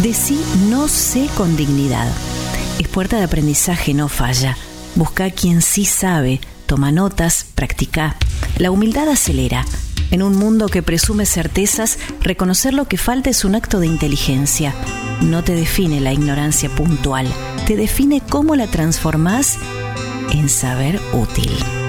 Decí no sé con dignidad. Es puerta de aprendizaje, no falla. Busca a quien sí sabe, toma notas, practica. La humildad acelera. En un mundo que presume certezas, reconocer lo que falta es un acto de inteligencia. No te define la ignorancia puntual, te define cómo la transformás en saber útil.